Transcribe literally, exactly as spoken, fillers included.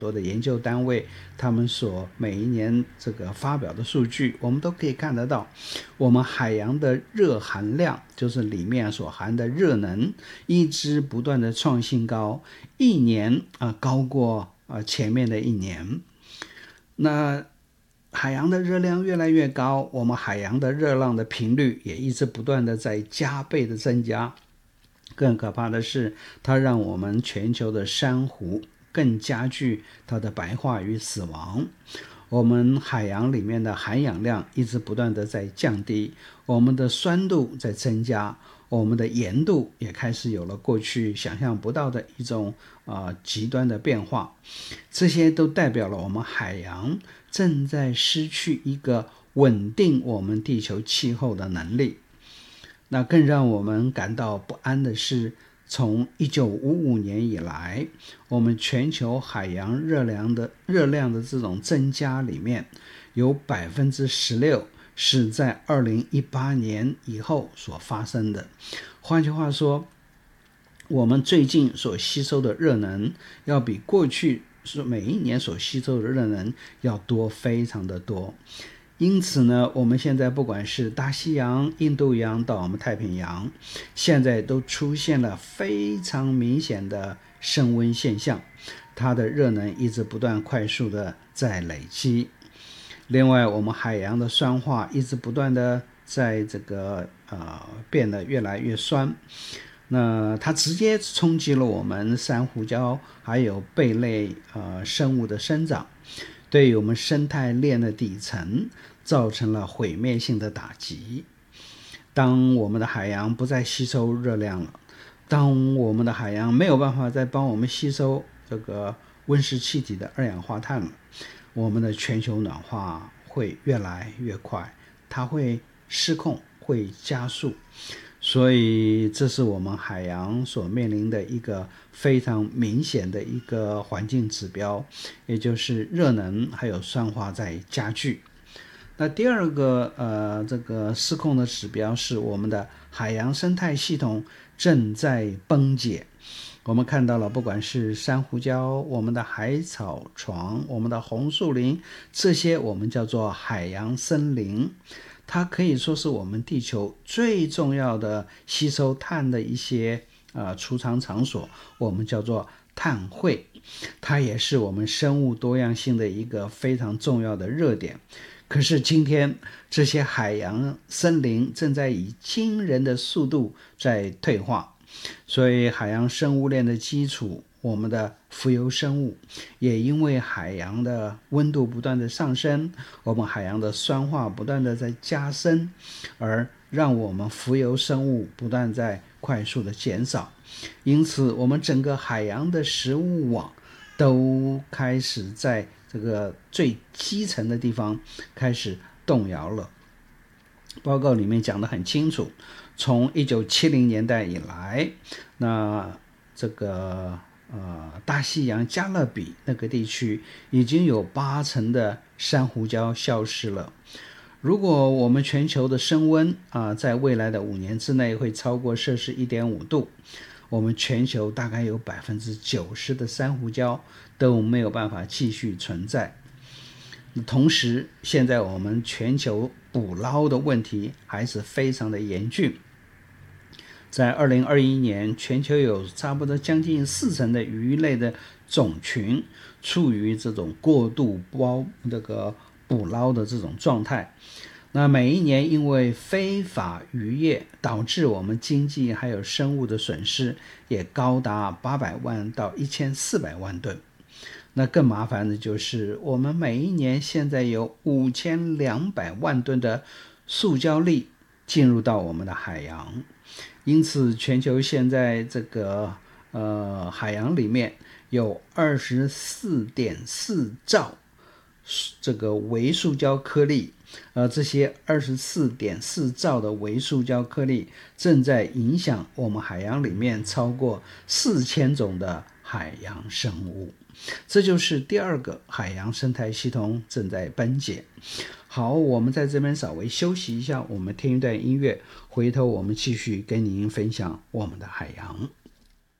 多的研究单位他们所每一年这个发表的数据，我们都可以看得到，我们海洋的热含量，就是里面所含的热能，一直不断的创新高，一年啊、呃、高过啊、呃、前面的一年。那海洋的热量越来越高，我们海洋的热浪的频率也一直不断的在加倍的增加。更可怕的是，它让我们全球的珊瑚更加剧它的白化与死亡。我们海洋里面的含氧量一直不断的在降低，我们的酸度在增加，我们的盐度也开始有了过去想象不到的一种、呃、极端的变化。这些都代表了我们海洋正在失去一个稳定我们地球气候的能力。那更让我们感到不安的是，从一九五五年以来，我们全球海洋热量的热量的这种增加里面，有 百分之十六 是在二零一八年以后所发生的。换句话说，我们最近所吸收的热能要比过去每一年所吸收的热能要多非常的多。因此呢，我们现在不管是大西洋、印度洋到我们太平洋，现在都出现了非常明显的升温现象，它的热能一直不断快速的在累积。另外，我们海洋的酸化一直不断的在这个呃变得越来越酸，那它直接冲击了我们珊瑚礁还有贝类呃生物的生长，对于我们生态链的底层造成了毁灭性的打击。当我们的海洋不再吸收热量了，当我们的海洋没有办法再帮我们吸收这个温室气体的二氧化碳了，我们的全球暖化会越来越快，它会失控，会加速。所以这是我们海洋所面临的一个非常明显的一个环境指标，也就是热能还有酸化在加剧。那第二个呃这个失控的指标是我们的海洋生态系统正在崩解。我们看到了，不管是珊瑚礁、我们的海草床、我们的红树林，这些我们叫做海洋森林，它可以说是我们地球最重要的吸收碳的一些呃储藏场所，我们叫做碳汇。它也是我们生物多样性的一个非常重要的热点。可是今天这些海洋森林正在以惊人的速度在退化，所以海洋生物链的基础，我们的浮游生物也因为海洋的温度不断的上升，我们海洋的酸化不断的在加深，而让我们浮游生物不断在快速的减少。因此我们整个海洋的食物网都开始在这个最基层的地方开始动摇了。报告里面讲得很清楚，从一九七零年代以来，那这个呃大西洋加勒比那个地区已经有八成的珊瑚礁消失了。如果我们全球的升温啊、呃，在未来的五年之内会超过摄氏 一点五 度，我们全球大概有 百分之九十 的珊瑚礁都没有办法继续存在。同时，现在我们全球捕捞的问题还是非常的严峻。在二零二一年，全球有差不多将近四成的鱼类的种群处于这种过度包这个捕捞的这种状态。那每一年因为非法渔业导致我们经济还有生物的损失也高达八百万到一千四百万吨。那更麻烦的就是我们每一年现在有五千两百万吨的塑胶粒进入到我们的海洋。因此全球现在这个呃海洋里面有 二十四点四兆这个微塑胶颗粒，而这些 二十四点四兆的微塑胶颗粒正在影响我们海洋里面超过四千种的海洋生物。这就是第二个海洋生态系统正在崩解。好，我们在这边稍微休息一下，我们听一段音乐，回头我们继续跟您分享我们的海洋。